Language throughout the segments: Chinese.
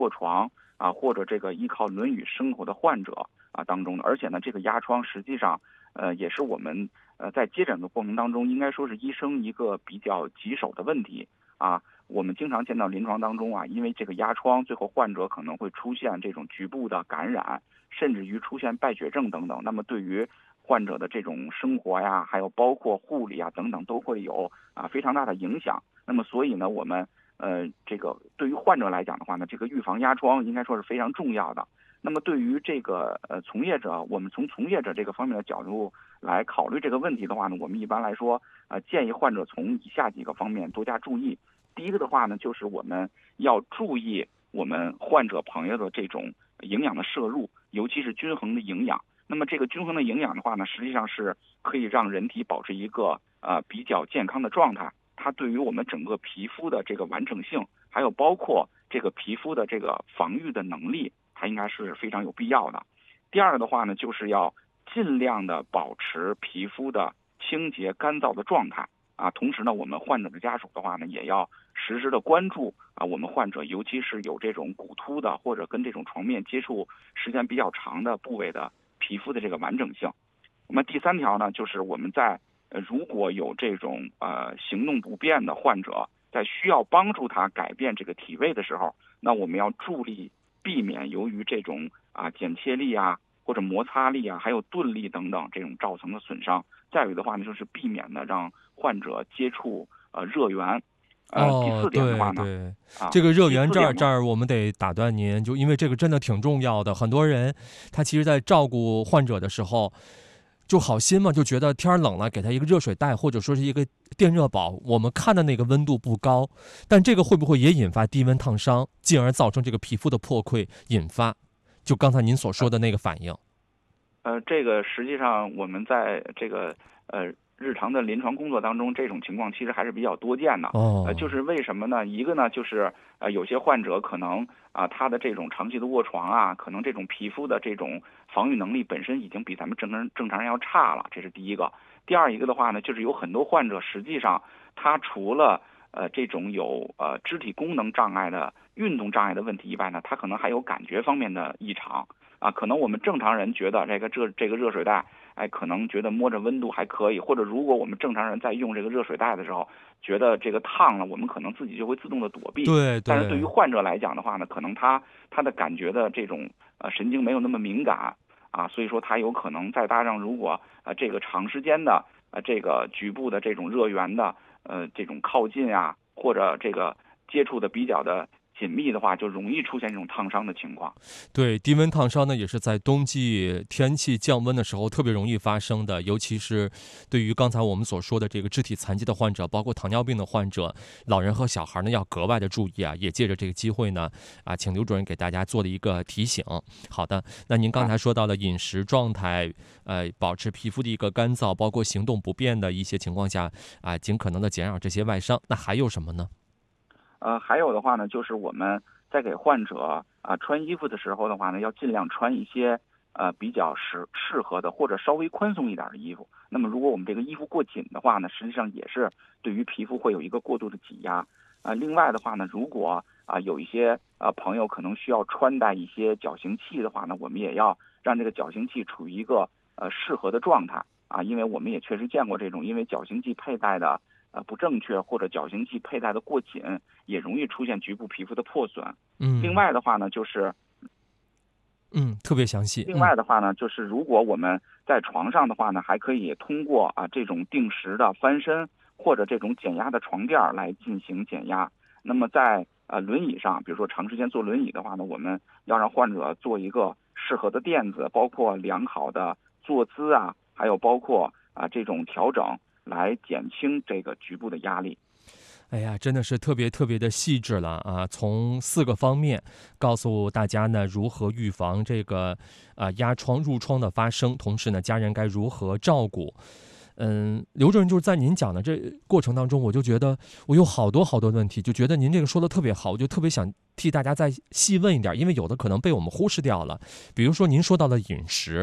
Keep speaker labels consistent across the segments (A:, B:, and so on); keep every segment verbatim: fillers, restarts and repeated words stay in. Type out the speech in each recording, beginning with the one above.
A: 卧床啊，或者这个依靠轮椅生活的患者啊当中的。而且呢，这个压疮实际上呃也是我们呃在接诊的过程当中，应该说是医生一个比较棘手的问题啊。我们经常见到临床当中啊，因为这个压疮，最后患者可能会出现这种局部的感染，甚至于出现败血症等等。那么对于患者的这种生活呀，还有包括护理啊等等，都会有啊非常大的影响。那么所以呢，我们呃这个对于患者来讲的话呢，这个预防压疮应该说是非常重要的。那么对于这个呃从业者，我们从从业者这个方面的角度来考虑这个问题的话呢，我们一般来说呃建议患者从以下几个方面多加注意。第一个的话呢，就是我们要注意我们患者朋友的这种营养的摄入，尤其是均衡的营养。那么这个均衡的营养的话呢，实际上是可以让人体保持一个呃比较健康的状态。它对于我们整个皮肤的这个完整性，还有包括这个皮肤的这个防御的能力，它应该是非常有必要的。第二个的话呢，就是要尽量的保持皮肤的清洁干燥的状态啊。同时呢，我们患者的家属的话呢，也要实时的关注啊，我们患者尤其是有这种骨突的或者跟这种床面接触时间比较长的部位的皮肤的这个完整性。那么第三条呢，就是我们在呃如果有这种呃行动不便的患者，在需要帮助他改变这个体位的时候，那我们要助力避免由于这种啊剪切力啊或者摩擦力啊，还有钝力等等这种造成的损伤。再有的话呢，就是避免呢让患者接触呃热源。呃，第
B: 哦，
A: 四点的话呢，
B: 对对，
A: 啊，
B: 这个热
A: 第
B: 源这儿这
A: 四点呢，
B: 儿我们得打断您，就因为这个真的挺重要的。很多人他其实在照顾患者的时候，就好心嘛，就觉得天冷了，给他一个热水袋，或者说是一个电热宝，我们看的那个温度不高，但这个会不会也引发低温烫伤，进而造成这个皮肤的破溃，引发就刚才您所说的那个反应？
A: 呃，这个实际上我们在这个呃日常的临床工作当中，这种情况其实还是比较多见的。呃，就
B: 哦，
A: 是为什么呢？一个呢，就是呃有些患者可能啊、他的这种长期的卧床啊，可能这种皮肤的这种防御能力本身已经比咱们正常正常人要差了，这是第一个。第二一个的话呢，就是有很多患者实际上他除了呃这种有呃肢体功能障碍的运动障碍的问题以外呢，他可能还有感觉方面的异常。啊，可能我们正常人觉得这个这这个热水袋，哎，可能觉得摸着温度还可以，或者如果我们正常人在用这个热水袋的时候，觉得这个烫了，我们可能自己就会自动的躲避。
B: 对
A: 但是对于
B: 对，
A: 患者来讲的话呢，可能他他的感觉的这种呃神经没有那么敏感啊，所以说他有可能再搭上如果呃这个长时间的呃这个局部的这种热源的呃这种靠近啊，或者这个接触的比较的紧密的话，就容易出现这种烫伤的情况。
B: 对，低温烫伤呢，也是在冬季天气降温的时候特别容易发生的，尤其是对于刚才我们所说的这个肢体残疾的患者，包括糖尿病的患者，老人和小孩呢要格外的注意啊。也借着这个机会呢，啊，请刘主任给大家做了一个提醒。好的，那您刚才说到了饮食状态，呃，保持皮肤的一个干燥，包括行动不便的一些情况下啊，尽可能的减少这些外伤。那还有什么呢？
A: 呃，还有的话呢，就是我们在给患者啊、穿衣服的时候的话呢，要尽量穿一些呃比较适适合的或者稍微宽松一点的衣服。那么如果我们这个衣服过紧的话呢，实际上也是对于皮肤会有一个过度的挤压。啊、另外的话呢，如果啊、有一些呃朋友可能需要穿戴一些矫形器的话呢，我们也要让这个矫形器处于一个呃适合的状态啊，因为我们也确实见过这种因为矫形器佩戴的呃不正确或者矫形器佩戴的过紧，也容易出现局部皮肤的破损。另
B: 嗯
A: 外的话呢，就是
B: 嗯，特别详细。
A: 另
B: 嗯。
A: 外的话呢，就是如果我们在床上的话呢，还可以通过啊这种定时的翻身或者这种减压的床垫来进行减压。那么在呃轮椅上，比如说长时间坐轮椅的话呢，我们要让患者做一个适合的垫子，包括良好的坐姿啊，还有包括啊这种调整，来减轻这个局部的压力。
B: 哎呀，真的是特别特别的细致了啊！从四个方面告诉大家呢，如何预防这个啊压疮、褥疮的发生，同时呢，家人该如何照顾。嗯，刘主任就是在您讲的这过程当中，我就觉得我有好多好多问题，就觉得您这个说的特别好，我就特别想替大家再细问一点，因为有的可能被我们忽视掉了。比如说您说到了饮食，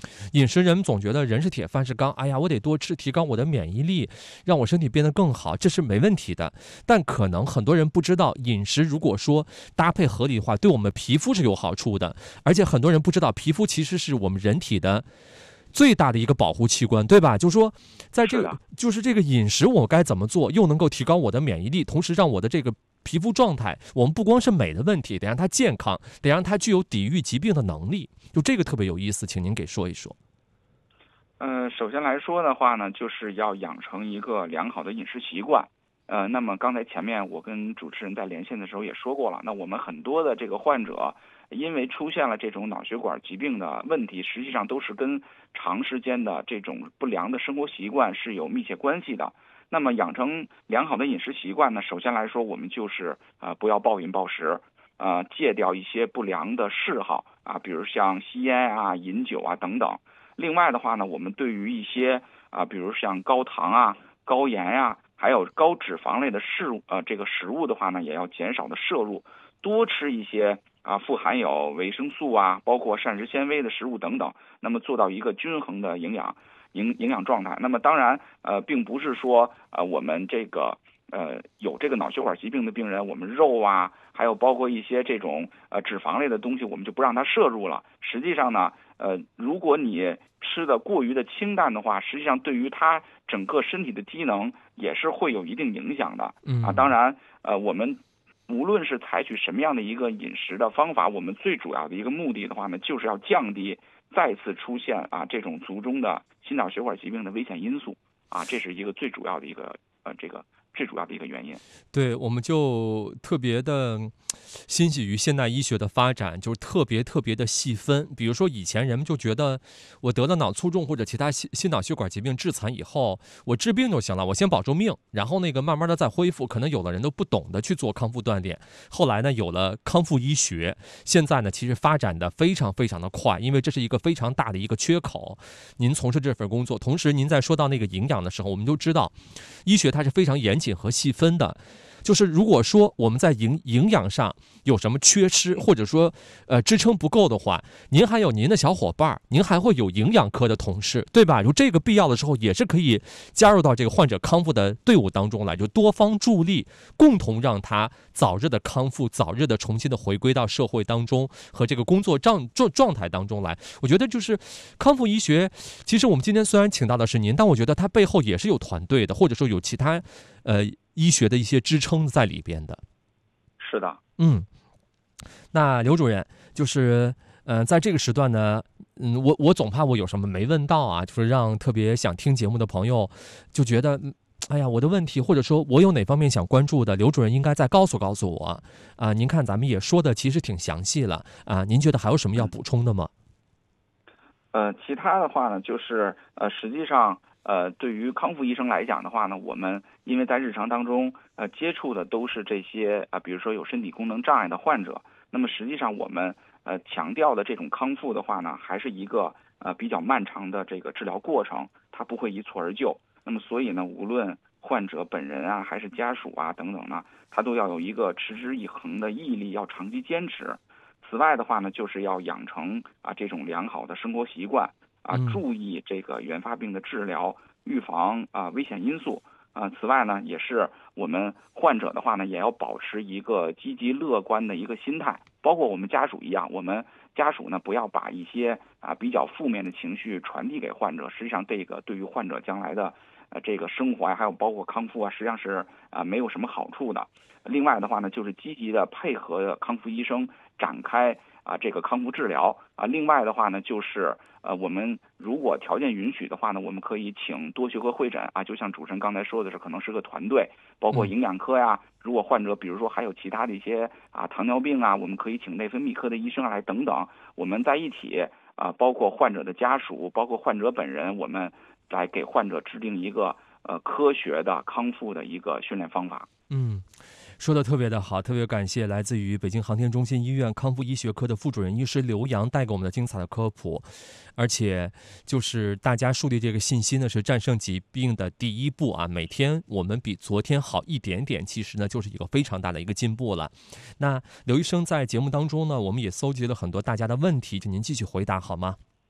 B: 饮食人们总觉得人是铁饭是钢，哎呀，我得多吃，提高我的免疫力，让我身体变得更好，这是没问题的。但可能很多人不知道，饮食如果说搭配合理的话，对我们皮肤是有好处的。而且很多人不知道，皮肤其实是我们人体的最大的一个保护器官，对吧？就是说，在这个就是这个饮食我该怎么做，又能够提高我的免疫力，同时让我的这个皮肤状态，我们不光是美的问题，得让它健康，得让它具有抵御疾病的能力。就这个特别有意思，请您给说一说。
A: 呃，首先来说的话呢，就是要养成一个良好的饮食习惯。呃，那么刚才前面我跟主持人在连线的时候也说过了，那我们很多的这个患者，因为出现了这种脑血管疾病的问题，实际上都是跟长时间的这种不良的生活习惯是有密切关系的。那么养成良好的饮食习惯呢，首先来说，我们就是呃不要暴饮暴食，呃戒掉一些不良的嗜好啊，比如像吸烟啊、饮酒啊等等。另外的话呢，我们对于一些啊，比如像高糖啊、高盐呀、啊，还有高脂肪类的食物，呃，这个食物的话呢，也要减少的摄入，多吃一些啊富含有维生素啊，包括膳食纤维的食物等等，那么做到一个均衡的营养营营养状态。那么当然，呃，并不是说呃我们这个呃有这个脑血管疾病的病人，我们肉啊，还有包括一些这种呃脂肪类的东西，我们就不让它摄入了。实际上呢，呃，如果你吃的过于的清淡的话，实际上对于它整个身体的机能也是会有一定影响的。啊，当然，呃，我们无论是采取什么样的一个饮食的方法，我们最主要的一个目的的话呢，就是要降低再次出现啊这种卒中的心脑血管疾病的危险因素。啊，这是一个最主要的一个呃这个。最主要的一个原因。
B: 对，我们就特别的欣喜于现代医学的发展，就是特别特别的细分。比如说以前人们就觉得我得了脑卒中或者其他心心脑血管疾病致残以后，我治病就行了，我先保住命，然后那个慢慢的再恢复。可能有的人都不懂得去做康复锻炼。后来呢，有了康复医学，现在呢其实发展的非常非常的快，因为这是一个非常大的一个缺口。您从事这份工作，同时您在说到那个营养的时候，我们就知道医学它是非常严谨和细分的。就是如果说我们在营营养上有什么缺失，或者说呃支撑不够的话，您还有您的小伙伴，您还会有营养科的同事，对吧？就这个必要的时候也是可以加入到这个患者康复的队伍当中来，就多方助力，共同让他早日的康复，早日的重新的回归到社会当中和这个工作状状状态当中来。我觉得就是康复医学，其实我们今天虽然请到的是您，但我觉得它背后也是有团队的，或者说有其他呃医学的一些支撑在里边的。
A: 是的，
B: 嗯，那刘主任就是呃，在这个时段呢，嗯，我我总怕我有什么没问到啊，就是让特别想听节目的朋友就觉得，哎呀，我的问题或者说我有哪方面想关注的，刘主任应该再告诉告诉我啊、呃。您看咱们也说的其实挺详细了啊、呃，您觉得还有什么要补充的吗？
A: 呃，其他的话呢，就是呃，实际上。呃，对于康复医生来讲的话呢，我们因为在日常当中，呃，接触的都是这些啊、呃，比如说有身体功能障碍的患者。那么实际上我们呃强调的这种康复的话呢，还是一个呃比较漫长的这个治疗过程，它不会一蹴而就。那么所以呢，无论患者本人啊，还是家属啊等等呢，他都要有一个持之以恒的毅力，要长期坚持。此外的话呢，就是要养成啊这种良好的生活习惯。啊，注意这个原发病的治疗、预防啊危险因素啊。此外呢，也是我们患者的话呢，也要保持一个积极乐观的一个心态，包括我们家属一样，我们家属呢不要把一些啊比较负面的情绪传递给患者，实际上这个对于患者将来的呃这个生活呀、啊，还有包括康复啊，实际上是啊没有什么好处的。另外的话呢，就是积极的配合康复医生展开啊这个康复治疗啊。另外的话呢，就是呃我们如果条件允许的话呢，我们可以请多学科会诊啊，就像主持人刚才说的是，可能是个团队，包括营养科呀。如果患者比如说还有其他的一些啊糖尿病啊，我们可以请内分泌科的医生来等等，我们在一起啊，包括患者的家属，包括患者本人，我们来给患者制定一个呃科学的康复的一个训练方法。
B: 嗯。说的特别的好，特别感谢来自于北京航天中心医院康复医学科的副主任医师刘洋带给我们的精彩的科普。而且就是大家树立这个信心呢，是战胜疾病的第一步啊。每天我们比昨天好一点点，其实呢就是一个非常大的一个进步了。那刘医生在节目当中呢，我们也搜集了很多大家的问题，就您继续回答好吗？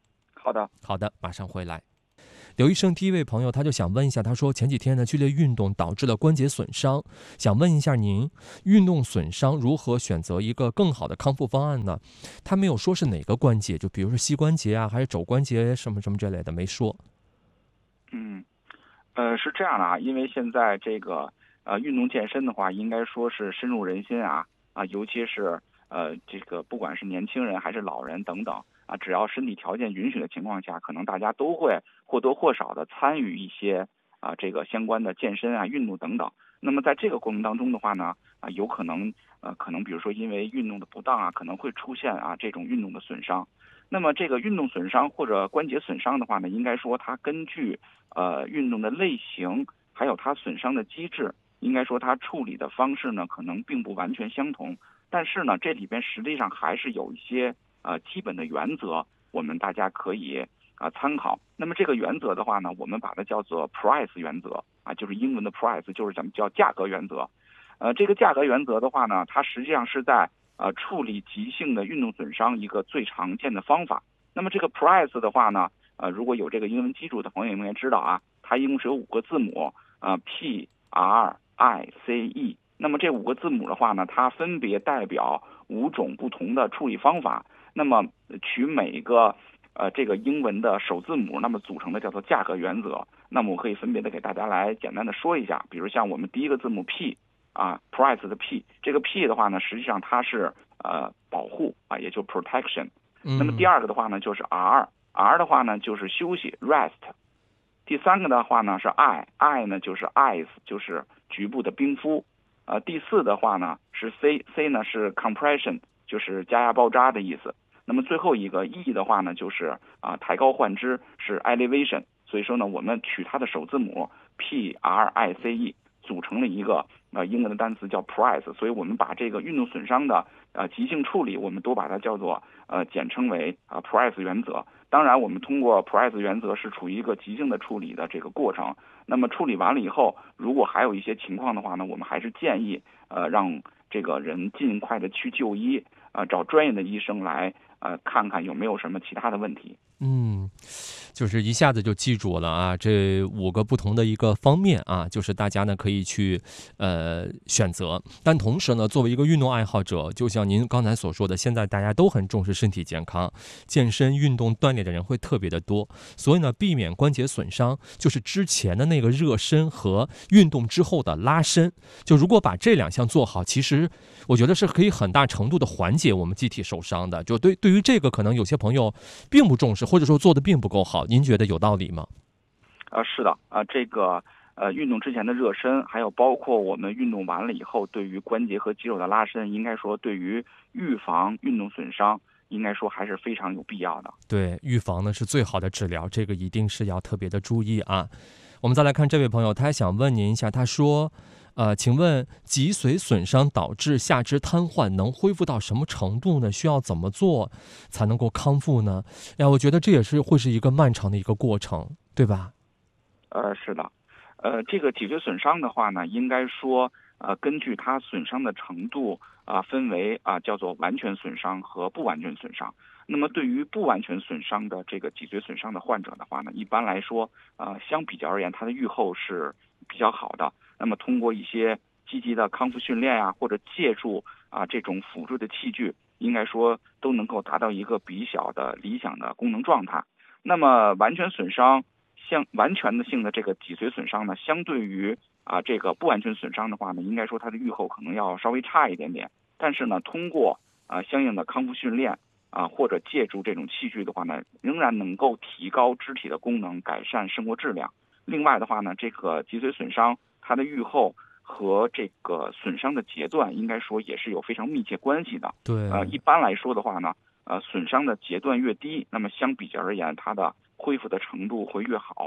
A: 好的，
B: 好的，马上回来。刘医生，第一位朋友他就想问一下，他说前几天呢剧烈运动导致了关节损伤，想问一下您，运动损伤如何选择一个更好的康复方案呢？他没有说是哪个关节，就比如说膝关节啊，还是肘关节什么什么之类的，没说。
A: 嗯，呃，是这样的啊，因为现在这个呃运动健身的话，应该说是深入人心啊啊，尤其是呃这个不管是年轻人还是老人等等啊，只要身体条件允许的情况下，可能大家都会或多或少的参与一些啊这个相关的健身啊运动等等。那么在这个过程当中的话呢，啊有可能呃可能比如说因为运动的不当啊，可能会出现啊这种运动的损伤。那么这个运动损伤或者关节损伤的话呢，应该说它根据呃运动的类型，还有它损伤的机制，应该说它处理的方式呢，可能并不完全相同。但是呢，这里边实际上还是有一些呃基本的原则，我们大家可以啊、呃、参考。那么这个原则的话呢，我们把它叫做 price 原则啊，就是英文的 price，就是咱们叫价格原则。呃，这个价格原则的话呢，它实际上是在呃处理急性的运动损伤一个最常见的方法。那么这个 price 的话呢，呃，如果有这个英文基础的朋友们也知道啊，它一共是有五个字母，呃 P R I C E。那么这五个字母的话呢，它分别代表五种不同的处理方法。那么取每一个呃这个英文的首字母，那么组成的叫做价格原则。那么我可以分别的给大家来简单的说一下，比如像我们第一个字母 P。啊 ，price 的 P， 这个 P 的话呢，实际上它是呃保护啊，也就 protection。那么第二个的话呢，就是 R，R 的话呢就是休息 rest。第三个的话呢是 I，I 呢就是 ice， 就是局部的冰敷。呃，第四的话呢是 C，C 呢是 compression， 就是加压包扎的意思。那么最后一个 E 的话呢就是啊抬高换肢，是 elevation。所以说呢，我们取它的首字母 P R I C E。组成了一个呃英文的单词叫 price， 所以我们把这个运动损伤的呃急性处理，我们都把它叫做呃简称为啊、呃、price 原则。当然，我们通过 price 原则是处于一个急性的处理的这个过程。那么处理完了以后，如果还有一些情况的话呢，我们还是建议呃让这个人尽快的去就医啊、呃，找专业的医生来呃看看有没有什么其他的问题。
B: 嗯，就是一下子就记住了啊，这五个不同的一个方面啊，就是大家呢可以去呃选择。但同时呢，作为一个运动爱好者，就像您刚才所说的，现在大家都很重视身体健康，健身运动锻炼的人会特别的多，所以呢，避免关节损伤，就是之前的那个热身和运动之后的拉伸。就如果把这两项做好，其实我觉得是可以很大程度的缓解我们机体受伤的。就对对于这个，可能有些朋友并不重视，或者说做的并不够好，您觉得有道理吗？
A: 啊，是的啊，这个呃运动之前的热身，还有包括我们运动完了以后对于关节和肌肉的拉伸，应该说对于预防运动损伤，应该说还是非常有必要的。
B: 对，预防呢是最好的治疗，这个一定是要特别的注意啊。我们再来看这位朋友，他还想问您一下，他说呃，请问脊髓损伤导致下肢瘫痪能恢复到什么程度呢？需要怎么做才能够康复呢？呀，我觉得这也是会是一个漫长的一个过程，对吧？
A: 呃，是的，呃，这个脊髓损伤的话呢，应该说呃，根据它损伤的程度啊、呃，分为啊、呃、叫做完全损伤和不完全损伤。那么对于不完全损伤的这个脊髓损伤的患者的话呢，一般来说，呃，相比较而言，它的预后是比较好的。那么通过一些积极的康复训练啊，或者借助啊这种辅助的器具，应该说都能够达到一个比较的理想的功能状态。那么完全损伤，像完全的性的这个脊髓损伤呢，相对于啊这个不完全损伤的话呢，应该说它的预后可能要稍微差一点点。但是呢，通过啊相应的康复训练啊，或者借助这种器具的话呢，仍然能够提高肢体的功能，改善生活质量。另外的话呢，这个脊髓损伤它的预后和这个损伤的阶段，应该说也是有非常密切关系的。
B: 对，
A: 呃，一般来说的话呢，呃，损伤的阶段越低，那么相比较而言，它的恢复的程度会越好。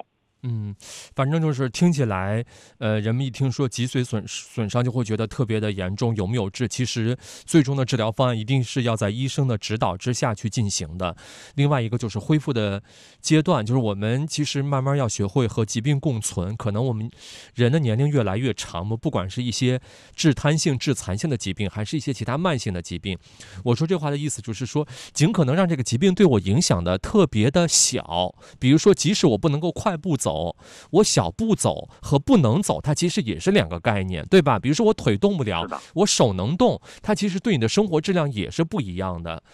B: 嗯，反正就是听起来，呃，人们一听说脊髓损损伤就会觉得特别的严重，有没有治？其实最终的治疗方案一定是要在医生的指导之下去进行的。另外一个就是恢复的阶段，就是我们其实慢慢要学会和疾病共存。可能我们人的年龄越来越长嘛，不管是一些致瘫性、致残性的疾病，还是一些其他慢性的疾病。我说这话的意思就是说，尽可能让这个疾病对我影响的特别的小。比如说，即使我不能够快步走，我小步走和不能走，它其实也是两个概念，对吧？比如说我腿动不了，我手能动，它其实对你的生活质量也是不一样的。